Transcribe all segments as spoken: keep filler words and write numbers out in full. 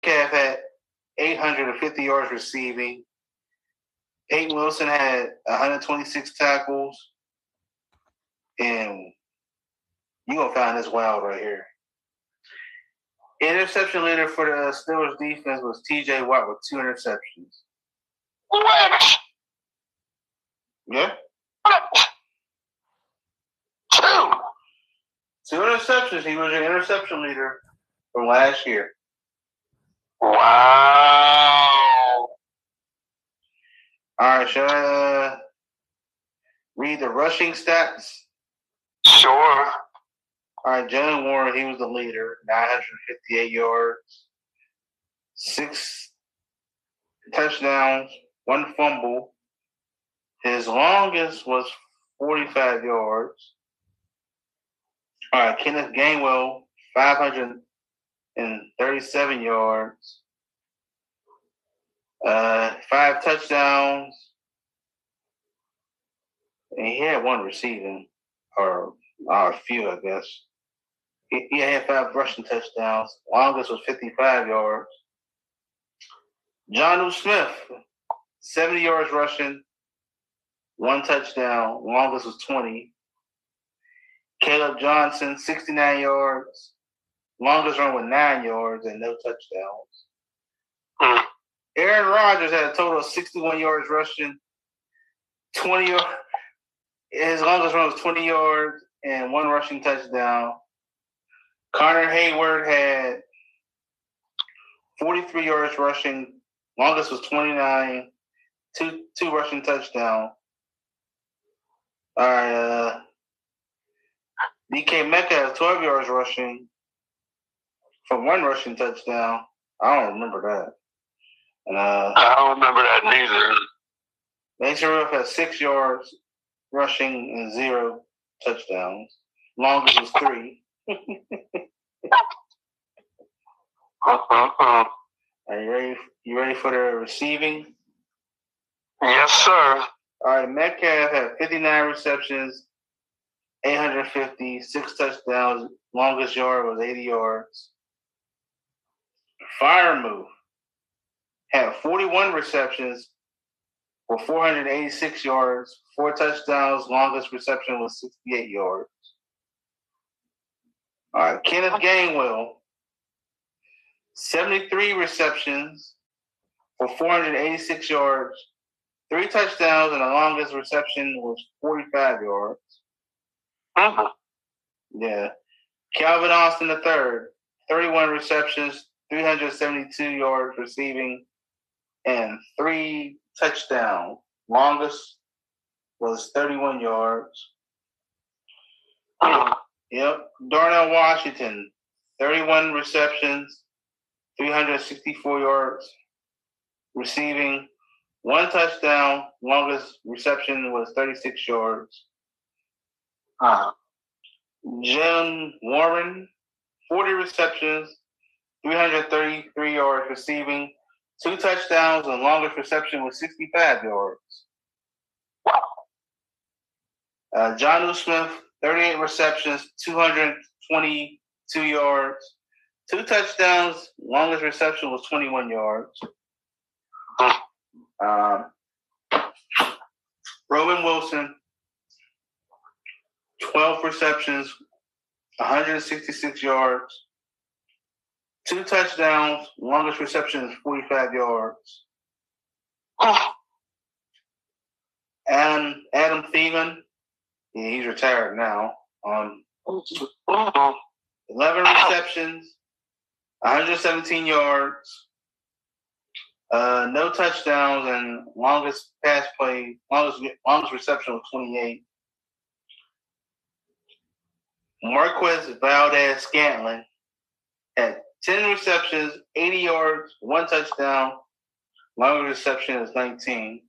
Metcalf had eight hundred fifty yards receiving. Peyton Wilson had one hundred twenty-six tackles. And you're going to find this wild right here. Interception leader for the Steelers defense was T J Watt with two interceptions. What? Yeah. What? Two. Two interceptions. He was your interception leader from last year. Wow. All right, shall I uh, read the rushing stats? Sure. All right, Jalen Warren, he was the leader, nine hundred fifty-eight yards, six touchdowns, one fumble. His longest was forty-five yards. All right, Kenneth Gainwell, five hundred thirty-seven yards, uh, five touchdowns, and he had one receiving, or, or a few, I guess. He, he had five rushing touchdowns. Longest was fifty-five yards. Jonnu Smith, seventy yards rushing, one touchdown. Longest was twenty. Caleb Johnson, sixty-nine yards. Longest run with nine yards and no touchdowns. Hmm. Aaron Rodgers had a total of sixty-one yards rushing, twenty yards. His longest run was twenty yards and one rushing touchdown. Connor Hayward had forty-three yards rushing. Longest was twenty-nine, two two rushing touchdowns. All right, uh, D K Metcalf, twelve yards rushing for one rushing touchdown. I don't remember that. And, uh, I don't remember that neither. Mason Rudolph had six yards rushing and zero touchdowns. Longest was three. Uh-uh-uh. Are you ready? You ready for the receiving? Yes, sir. All right, Metcalf had fifty-nine receptions, eight hundred fifty, six touchdowns. Longest yard was eighty yards. Firemouth had forty-one receptions for four hundred eighty-six yards, four touchdowns. Longest reception was sixty-eight yards. All right, Kenneth Gainwell, seventy-three receptions for four hundred eighty-six yards, three touchdowns, and the longest reception was forty-five yards. Uh-huh. Yeah. Calvin Austin the third, thirty-one receptions, three hundred seventy-two yards receiving, and three touchdowns. Longest was thirty-one yards. Uh-huh. Yep. Darnell Washington, thirty-one receptions, three hundred sixty-four yards receiving, one touchdown. Longest reception was thirty-six yards. Uh-huh. Jim Warren, forty receptions, three hundred thirty-three yards receiving, two touchdowns, and longest reception was sixty-five yards. Uh, Jonnu Smith, thirty-eight receptions, two hundred twenty-two yards, two touchdowns, longest reception was twenty-one yards. Um, Roman Wilson, twelve receptions, one hundred sixty-six yards, two touchdowns, longest reception is forty-five yards. Adam, Adam Thielen, yeah, he's retired now. Um, eleven receptions, one hundred seventeen yards, uh, no touchdowns, and longest pass play, longest longest reception was twenty-eight. Marquez Valdez Scantling had ten receptions, eighty yards, one touchdown. Longest reception is nineteen.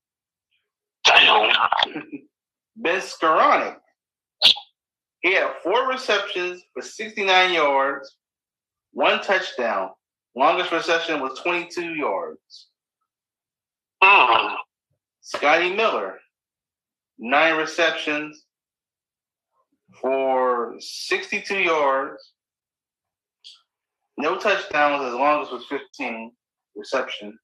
Ben Skowronek, he had four receptions for sixty-nine yards, one touchdown. Longest reception was twenty-two yards. Uh-huh. Scotty Miller, nine receptions for sixty-two yards, No touchdowns. His longest was fifteen reception.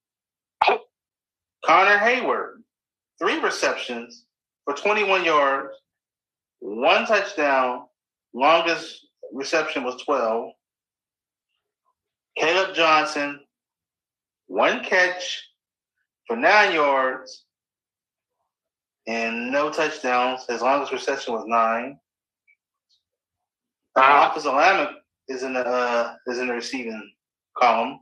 Connor Hayward, three receptions for twenty-one yards, one touchdown. Longest reception was twelve. Caleb Johnson, one catch for nine yards and no touchdowns. His longest reception was nine. Uh, offensive lineman is in the uh, is in the receiving column.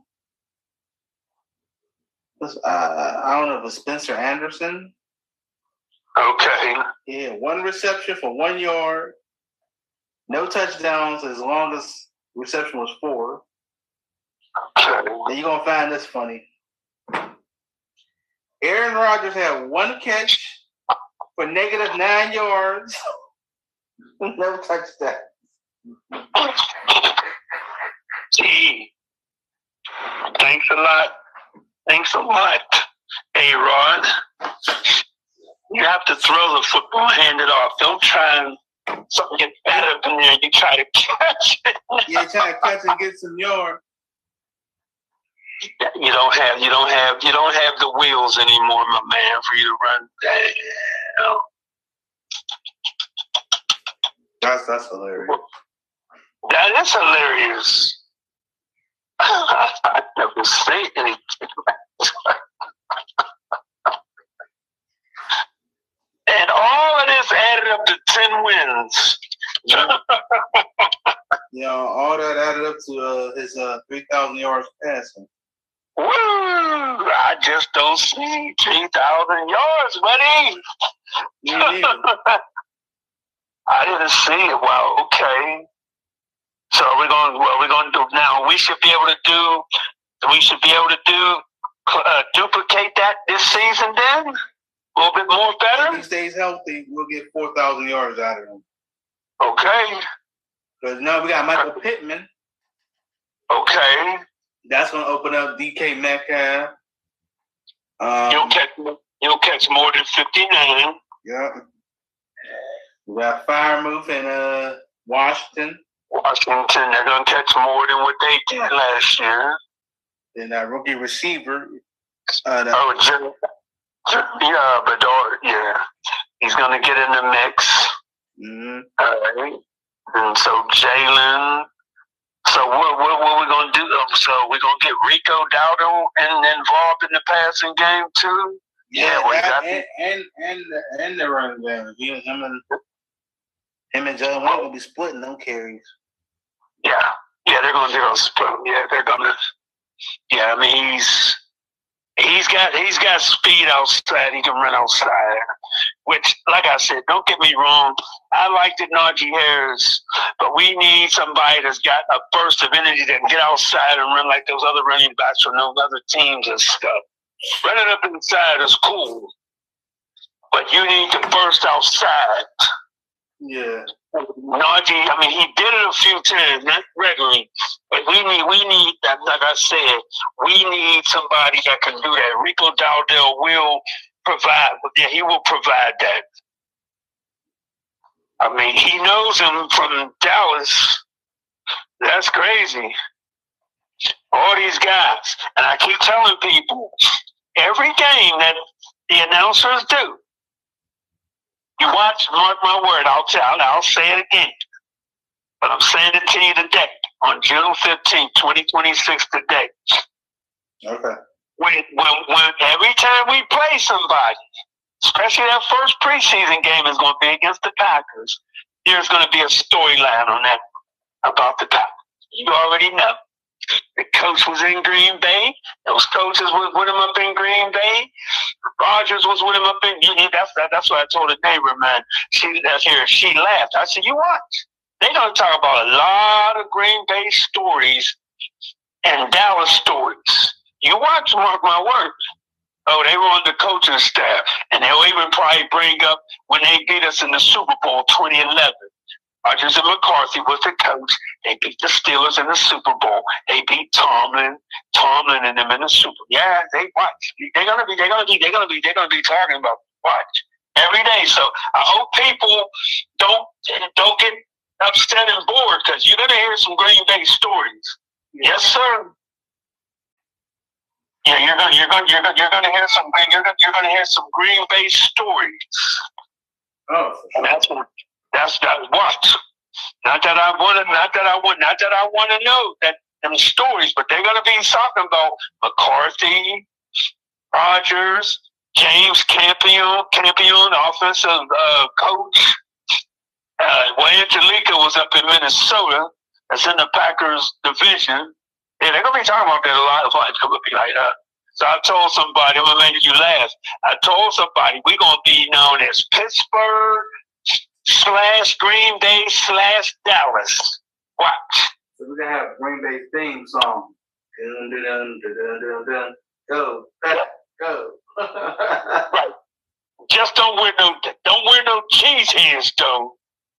Uh, I don't know if it's Spencer Anderson. Okay. Yeah, one reception for one yard, no touchdowns. His longest reception was four. Okay. And you're gonna find this funny. Aaron Rodgers had one catch for negative nine yards, no touchdown. Gee. Thanks a lot. Thanks a lot, A-Rod. You have to throw the football, hand it off. Don't try and something get bad up in there. You try to catch it. Yeah, try to catch and get some yards. You don't have, you don't have, you don't have the wheels anymore, my man, for you to run down. That's that's hilarious. That is hilarious. I've never seen anything. And all of this added up to ten wins. You know, all that added up to uh, his uh, three thousand yards passing. Woo! I just don't see three thousand yards, buddy. Me neither. I didn't see it. Wow, okay. So we're going. What we're going to do now? We should be able to do. We should be able to do uh, duplicate that this season. Then a little bit more better. If he stays healthy, we'll get four thousand yards out of him. Okay. Because now we got Michael Pittman. Okay. That's going to open up D K Metcalf. Um, You'll catch. You'll catch more than fifty-nine. Yeah. We got Firemouth in uh, Washington. Washington, they're going to catch more than what they did last year. Then that rookie receiver. Uh, the, oh, Jim, yeah, Bedard, yeah. He's going to get in the mix. Mm-hmm. All right. And so Jalen. So what, what, what are we going to do? So we're going to get Rico Dowdle and involved in the passing game too? Yeah, yeah we that, got and, and, and, the, and the running game. Him, him and, him and Jalen White will be splitting them carries. Yeah, yeah, they're going to do split. Yeah, they're going to. Yeah, I mean he's he's got he's got speed outside. He can run outside. Which, like I said, don't get me wrong. I liked it, Najee Harris, but we need somebody that's got a burst of energy that can get outside and run like those other running backs from those other teams and stuff. Running up inside is cool, but you need to burst outside. Yeah. Najee, I mean, he did it a few times, not regularly, but we need, we need, like I said, we need somebody that can do that. Rico Dowdle will provide, yeah, he will provide that. I mean, he knows him from Dallas. That's crazy. All these guys. And I keep telling people, every game that the announcers do, you watch, mark my word, I'll tell, I'll say it again. But I'm saying it to you today, on June fifteenth, twenty twenty-six today. Okay. When, when, when every time we play somebody, especially that first preseason game is going to be against the Packers, there's going to be a storyline on that about the Packers. You already know. The coach was in Green Bay. Those coaches was with him up in Green Bay. Rodgers was with him up in. You, that's that, that's what I told a neighbor, man. She that's here. She laughed. I said, "You watch. They're gonna talk about a lot of Green Bay stories and Dallas stories. You watch. Mark my words. Oh, they were on the coaching staff, and they'll even probably bring up when they beat us in the Super Bowl twenty eleven. Rodgers and McCarthy was the coach. They beat the Steelers in the Super Bowl. They beat Tomlin, Tomlin and them in the Super Bowl. Yeah, they watch. They're gonna be. They're gonna be. They're gonna be. They're gonna be talking about watch every day. So I hope people don't don't get upset and bored because you're gonna hear some Green Bay stories. Yeah. Yes, sir. Yeah, you're gonna you're gonna you're gonna you're gonna hear some you're gonna you're gonna hear some Green Bay stories. Oh, for sure. And that's that's that what. Not that I want to, not that I want, not that I want to know that them stories, but they're gonna be talking about McCarthy, Rodgers, James Campion, Campion, offensive uh, coach. Uh, well, Angelica was up in Minnesota. That's in the Packers division. Yeah, they're gonna be talking about that a lot. It's gonna be like that. So I told somebody, I'm gonna make you laugh. I told somebody we're gonna be known as Pittsburgh slash Green Bay slash Dallas. Watch. So we're gonna have Green Bay theme song. Dun, dun, dun, dun, dun, dun. Go, go. Right. Just don't wear no don't wear no cheese heads though.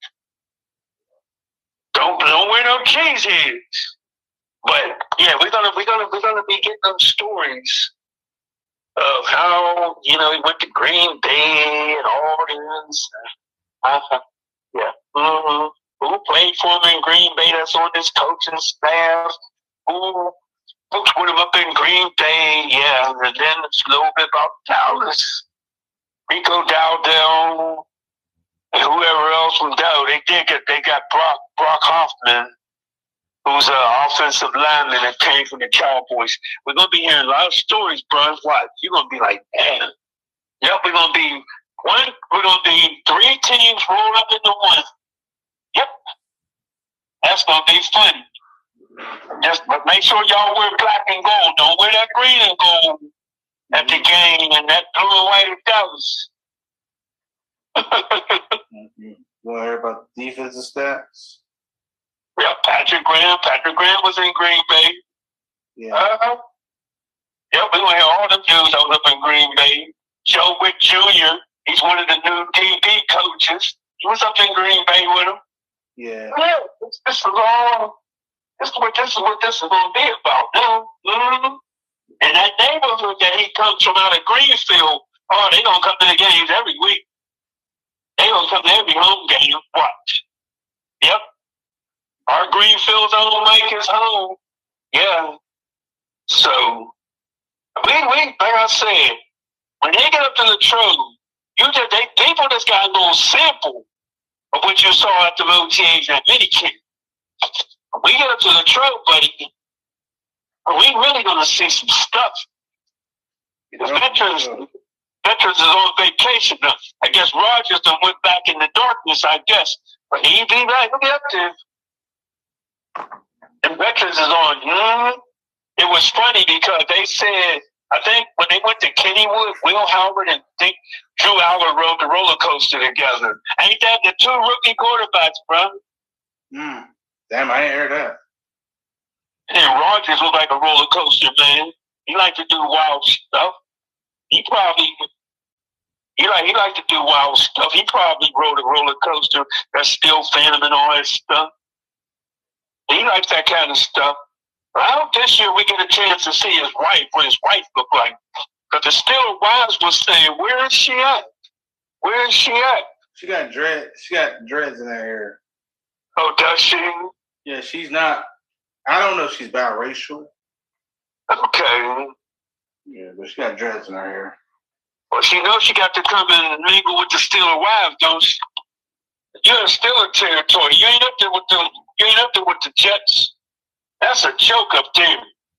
Don't don't wear no cheese heads. But yeah, we're gonna we're gonna we're gonna be getting those stories of how, you know, he went to Green Bay and all this. Uh-huh. Yeah. Mm-hmm. Who played for him in Green Bay? That's on this coaching staff. Who folks put him up in Green Bay? Yeah. And then it's a little bit about Dallas. Rico Dowdell and whoever else from Dow. They did get they got Brock Brock Hoffman, who's an offensive lineman that came from the Cowboys. We're gonna be hearing a lot of stories, bro. What? You're gonna be like, damn. Yep, we're gonna be one. We're gonna be three teams rolled up into one. Yep, that's gonna be funny. Just but make sure y'all wear black and gold. Don't wear that green and gold at the game and that blue and white of Dallas. Mm-hmm. You want to hear about the defensive stats? Yeah, Patrick Graham. Patrick Graham was in Green Bay. Yeah. Uh-huh. Yep, we're going to hear all them dudes that was up in Green Bay. Joe Wick Junior, he's one of the new D B coaches. He was up in Green Bay with him. Yeah. Yeah, this, this is all, this is what this is what this is going to be about now. Mm-hmm. And that neighborhood that he comes from out of Greenfield, oh, they going to come to the games every week. They going to come to every home game. Watch. Yep. Our Greenfield's own Mike is home. Yeah. So, we, we, like I said, when they get up to the Latrobe, you just, they, people just got a little sample of what you saw at the O T As and minicamp. When we get up to the Latrobe, buddy, we really going to see some stuff. Because veterans, veterans is on vacation now. I guess Rodgers done went back in the darkness, I guess. But he be back. He'll be up there. And veterans is on. Mm-hmm. It was funny because they said, I think when they went to Kennywood, Will Howard and think Drew Aller rode the roller coaster together. Ain't that the two rookie quarterbacks, bro? Mm. Damn, I ain't heard that. And Rodgers was like a roller coaster, man. He liked to do wild stuff. He probably he like he liked to do wild stuff. He probably rode a roller coaster that's still phantom and all that stuff. He likes that kind of stuff. But I hope this year we get a chance to see his wife, what his wife look like. Because the Steelers wives was saying, where is she at? Where is she at? She got dread. She got dreads in her hair. Oh, does she? Yeah, she's not. I don't know if she's biracial. Okay. Yeah, but she got dreads in her hair. Well, she knows she got to come and mingle with the Steelers wives, don't she? You're in Steelers territory. You ain't up there with the. You ain't up there with the Jets. That's a joke up there.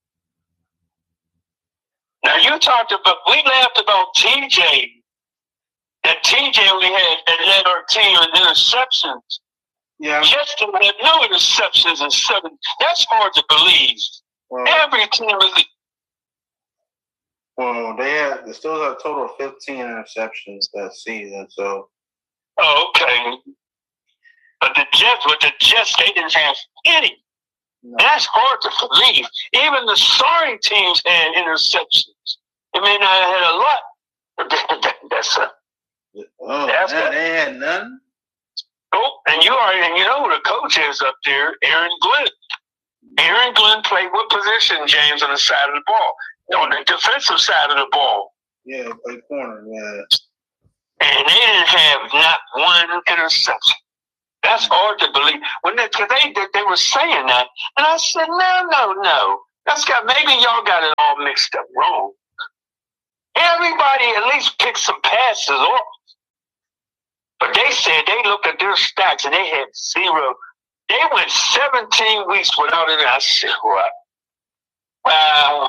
Now you talked about. We laughed about T J. That T J only had that led our team in interceptions. Yeah. Jets had no interceptions in seven. That's hard to believe. Well, Every team is. Well, they had. They still have a total of fifteen interceptions that season. So. Oh, okay. But the Jets, with the Jets, they didn't have any. No. That's hard to believe. Even the sorry teams had interceptions. I mean, I had a lot. But that, that's a. Oh, that's man, a, they had none. Oh, and you are, and you know who the coach is up there, Aaron Glenn. Aaron Glenn played what position, James, on the side of the ball? On the defensive side of the ball. Yeah, play corner, yeah. And they didn't have not one interception. That's hard to believe. When they, cause they, they, they were saying that, and I said, no, no, no. That's got, maybe y'all got it all mixed up wrong. Everybody at least picked some passes off. But they said they looked at their stats and they had zero. They went seventeen weeks without it. I said, what? Wow.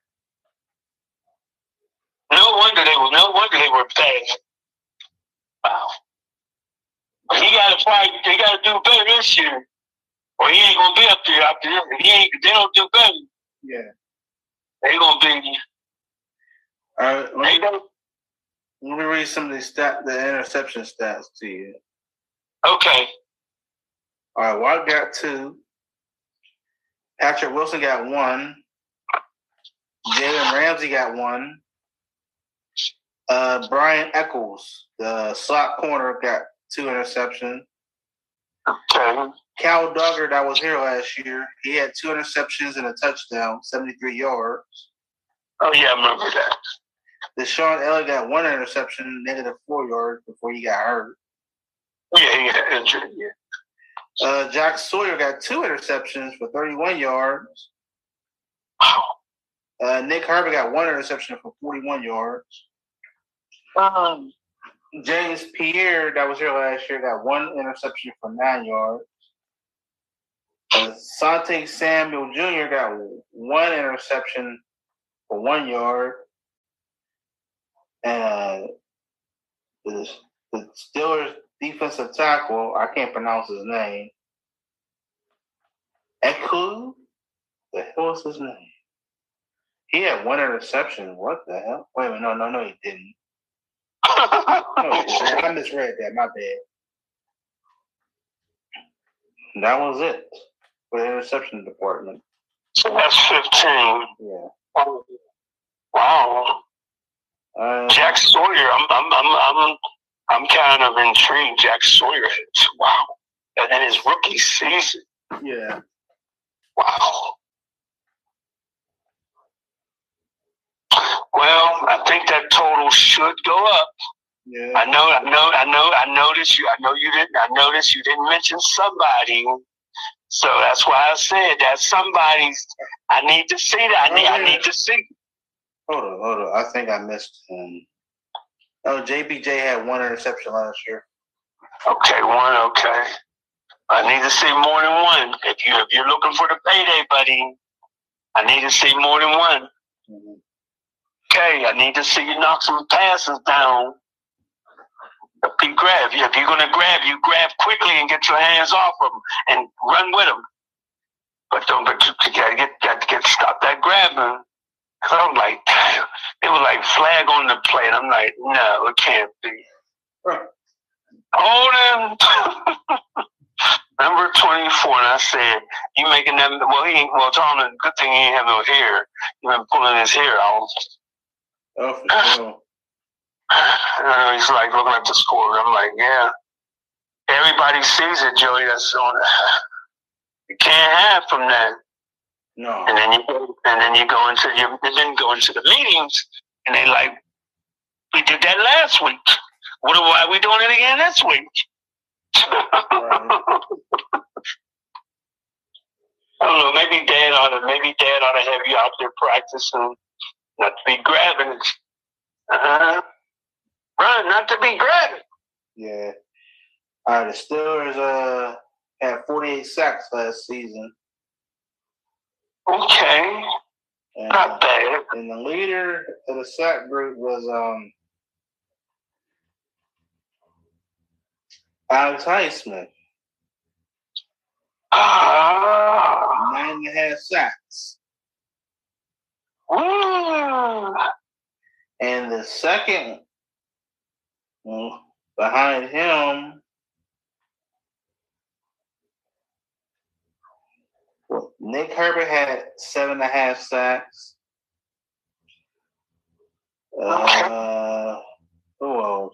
No wonder they were, no wonder they were bad. Wow. But he got to fight. He got to do better this year. Or he ain't going to be up there after this. If he ain't, if they don't do better. Yeah. They going to be. All right. Let me, let me read some of the stat, the interception stats to you. Okay. All right. Watt got two. Patrick Wilson got one. Jalen Ramsey got one. Uh, Brian Eccles, the slot corner, got two interceptions. Okay. Cal Duggar, that was here last year, he had two interceptions and a touchdown, seventy-three yards. Oh, yeah, I remember that. Deshaun Elliott got one interception, negative four yards before he got hurt. Yeah, he got injured, yeah. Uh, Jack Sawyer got two interceptions for thirty-one yards. Wow. Uh, Nick Herbert got one interception for forty-one yards. Um, James Pierre, that was here last year, got one interception for nine yards. Uh, Sante Samuel Junior got one interception for one yard. And uh, the, the Steelers defensive tackle, I can't pronounce his name. Eku? The hell is his name? He had one interception. What the hell? Wait a minute. No, no, no, he didn't. No, he didn't. I misread that. My bad. That was it for the interception department. So that's fifteen. Yeah. Oh, wow. Uh, Jack Sawyer, I'm, I'm, I'm, I'm, I'm kind of intrigued. Jack Sawyer, wow, and then his rookie season. Yeah. Wow. Well, I think that total should go up. Yeah. I know, I know, I know, I noticed you. I know you didn't. I noticed you didn't mention somebody. So that's why I said that somebody's. I need to see that. I need. I need to see. Hold on, hold on. I think I missed him. Oh, J B J had one interception last year. Okay, one. Okay. I need to see more than one. If you if you're looking for the payday, buddy, I need to see more than one. Mm-hmm. Okay, I need to see you knock some passes down. If you grab, if you're gonna grab, you grab quickly and get your hands off them and run with them. But don't, but you gotta get, got to get stop that grabbing. Cause I'm like, damn, it was like flag on the play, and I'm like, no, it can't be. Right. Hold him. Number twenty-four, and I said, you making them, well, he ain't, well, Tom, good thing he ain't have no hair. He been pulling his hair out. Oh, for sure. Uh, he's like looking at the score. I'm like, yeah. Everybody sees it, Joey. That's on. You can't have from that. No. And then you and then you go into your and then go into the meetings, and they like, we did that last week. What? Why are we doing it again this week? Right. I don't know. Maybe Dad ought to. Maybe Dad ought to have you out there practicing, not to be grabbing. Uh-huh. Run, not to be grabbing. Yeah. All right. The Steelers uh had forty-eight sacks last season. Okay. And, not bad. And the leader of the sack group was um Alex Highsmith. Ah. Nine and a half sacks. Ooh. And the second well, behind him, Nick Herbert had seven and a half sacks. Uh, who else?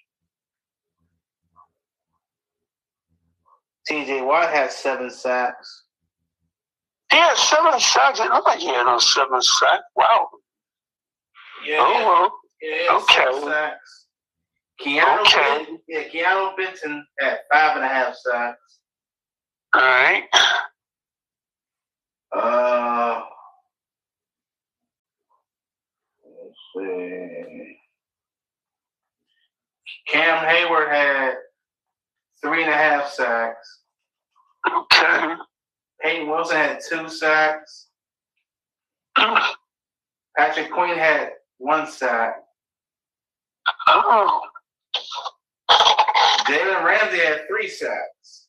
T J Watt had seven sacks. Yeah, seven sacks. It looked like he had those seven sacks. Wow. Yeah. Oh, well. Yeah, okay. Seven sacks. Keanu, Okay. Benton, yeah, Keanu Benton had five and a half sacks. All right. Uh, let's see. Cam Hayward had three and a half sacks. Okay. Peyton Wilson had two sacks. Patrick Queen had one sack. Oh. Jalen Ramsey had three sacks.